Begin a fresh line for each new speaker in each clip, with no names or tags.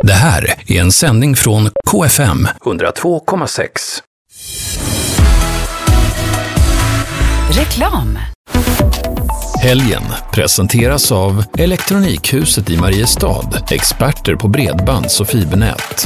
Det här är en sändning från KFM 102,6.
Reklam.
Helgen presenteras av Elektronikhuset i Mariestad, experter på bredbands- och fibernät.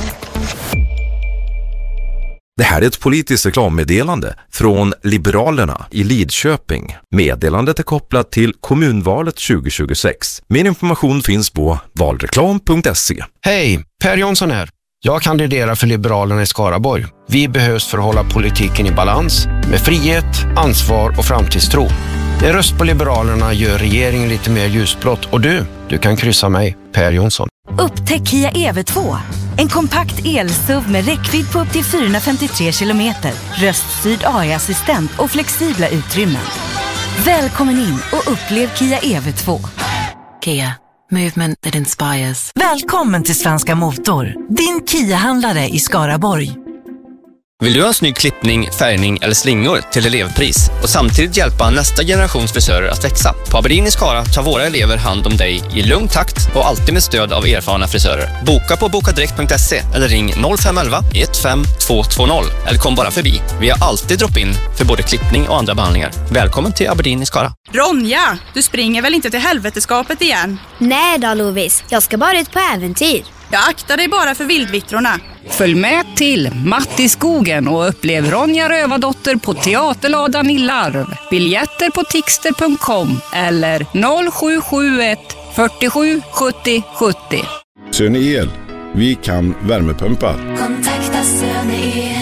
Det här är ett politiskt reklammeddelande från Liberalerna i Lidköping. Meddelandet är kopplat till kommunvalet 2026. Mer information finns på valreklam.se.
Hej, Per Jonsson här. Jag kandiderar för Liberalerna i Skaraborg. Vi behövs för att hålla politiken i balans med frihet, ansvar och framtidstro. En röst på Liberalerna gör regeringen lite mer ljusblått och du kan kryssa mig, Per Jonsson.
Upptäck Kia EV2. En kompakt el-SUV med räckvidd på upp till 453 kilometer, röststyrd AI-assistent och flexibla utrymmen. Välkommen in och upplev Kia EV2.
Kia. Movement that inspires.
Välkommen till Svenska Motor, din Kia-handlare i Skaraborg.
Vill du ha en snygg klippning, färgning eller slingor till elevpris och samtidigt hjälpa nästa generations frisörer att växa? På Aberdeen i Skara tar våra elever hand om dig i lugn takt och alltid med stöd av erfarna frisörer. Boka på bokadirekt.se eller ring 0511 15220 eller kom bara förbi. Vi har alltid drop-in för både klippning och andra behandlingar. Välkommen till Aberdeen i Skara.
Ronja, du springer väl inte till helveteskapet igen?
Nej då, Lovis. Jag ska bara ut på äventyr.
Jag aktar dig bara för vildvittrorna.
Följ med till Matt i skogen och upplev Ronja Rövardotter på Teaterladan i Larv. Biljetter på tixter.com eller 0771 47 70 70.
Söne El. Vi kan värmepumpar.
Kontakta Söne El.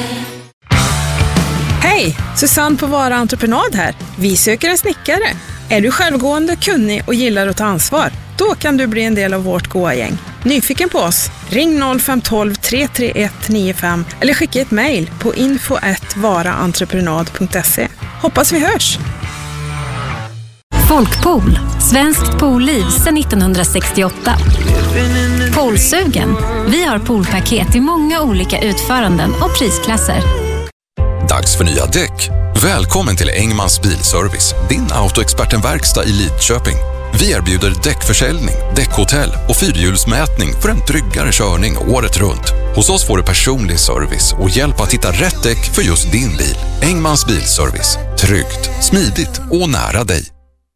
Hej, Susanne på Vara Entreprenad här. Vi söker en snickare. Är du självgående, kunnig och gillar att ta ansvar? Då kan du bli en del av vårt goa-gäng. Nyfiken på oss? Ring 0512 331 95 eller skicka ett mejl på info@varaentreprenad.se. Hoppas vi hörs!
Folkpool, svenskt poolliv sedan 1968. Poolsugen. Vi har poolpaket i många olika utföranden och prisklasser.
Dags för nya däck. Välkommen till Engmans Bilservice, din autoexpertenverkstad i Lidköping. Vi erbjuder däckförsäljning, däckhotell och fyrhjulsmätning för en tryggare körning året runt. Hos oss får du personlig service och hjälp att hitta rätt däck för just din bil. Engmans Bilservice. Tryggt, smidigt och nära dig.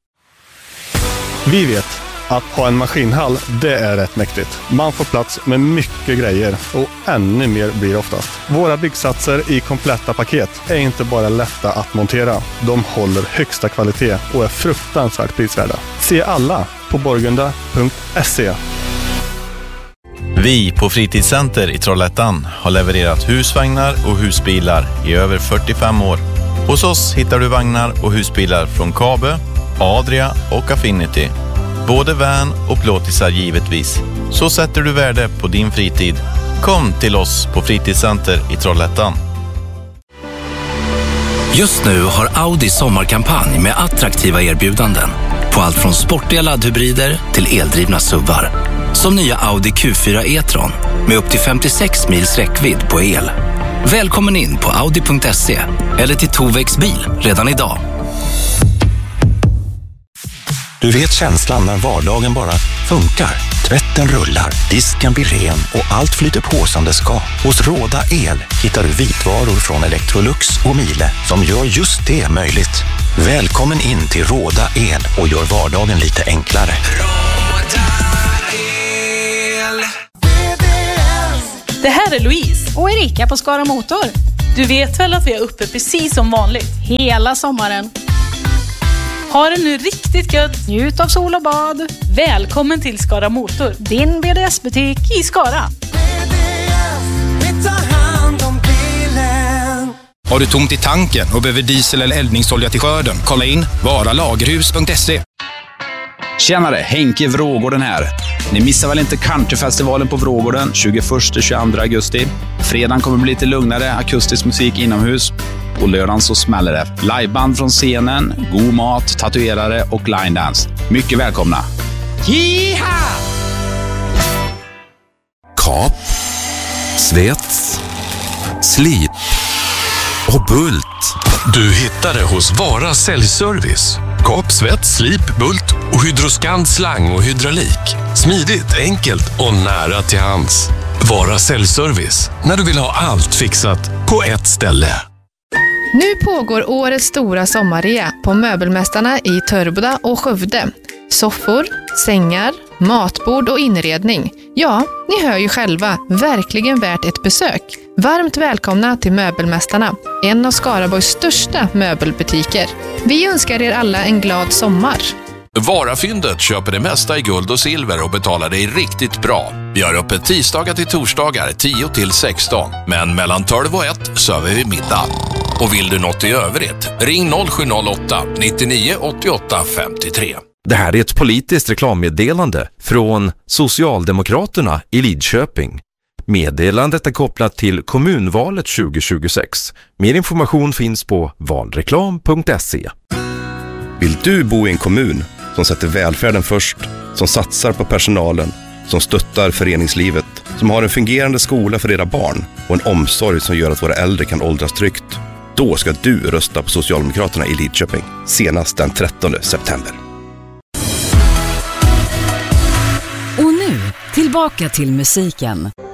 Vi vet att ha en maskinhall, det är rätt mäktigt. Man får plats med mycket grejer och ännu mer blir oftast. Våra byggsatser i kompletta paket är inte bara lätta att montera. De håller högsta kvalitet och är fruktansvärt prisvärda. Se alla på borgunda.se.
Vi på Fritidscenter i Trollhättan har levererat husvagnar och husbilar i över 45 år. Hos oss hittar du vagnar och husbilar från Kabe, Adria och Affinity. Både van och plåtisar givetvis. Så sätter du värde på din fritid. Kom till oss på Fritidscenter i Trollhättan.
Just nu har Audi sommarkampanj med attraktiva erbjudanden på allt från sportiga laddhybrider till eldrivna SUVar. Som nya Audi Q4 e-tron med upp till 56 mils räckvidd på el. Välkommen in på audi.se eller till Tovex bil redan idag.
Du vet känslan när vardagen bara funkar. Tvätten rullar, disken blir ren och allt flyter på som det ska. Hos Råda El hittar du vitvaror från Electrolux och Miele som gör just det möjligt. Välkommen in till Råda El och gör vardagen lite enklare.
Det här är Louise och Erika på Skara Motor. Du vet väl att vi är uppe precis som vanligt hela sommaren. Ha det nu riktigt gött. Njut av sol och bad. Välkommen till Skara Motor, din BDS-butik i Skara.
Har du tomt i tanken och behöver diesel eller eldningsolja till skörden? Kolla in varalagerhus.se.
Tjenare, Henke Vrågården här. Ni missar väl inte Countryfestivalen på Vrågården 21-22 augusti. Fredagen kommer bli lite lugnare akustisk musik inomhus. På lördagen så smäller det. Liveband från scenen, god mat, tatuerare och line dance. Mycket välkomna. Jiha!
Kap, svets, slip och bult.
Du hittar det hos Vara säljservice. Kap, svets, slip, bult och Hydroscand slang och hydraulik. Smidigt, enkelt och nära till hands.
Vara säljservice när du vill ha allt fixat på ett ställe.
Nu pågår årets stora sommarrea på Möbelmästarna i Törboda och Skövde. Soffor, sängar, matbord och inredning. Ja, ni hör ju själva, verkligen värt ett besök. Varmt välkomna till Möbelmästarna, en av Skaraborgs största möbelbutiker. Vi önskar er alla en glad sommar.
Varafyndet köper det mesta i guld och silver och betalar dig riktigt bra. Vi har öppet tisdagar till torsdagar 10 till 16, men mellan 12 och 1 server vi middag. Och vill du något i övrigt, ring 0708 99 88 53.
Det här är ett politiskt reklammeddelande från Socialdemokraterna i Lidköping. Meddelandet är kopplat till kommunvalet 2026. Mer information finns på valreklam.se.
Vill du bo i en kommun som sätter välfärden först, som satsar på personalen, som stöttar föreningslivet, som har en fungerande skola för era barn och en omsorg som gör att våra äldre kan åldras tryggt? Då ska du rösta på Socialdemokraterna i Lidköping senast den 13 september.
Och nu, tillbaka till musiken.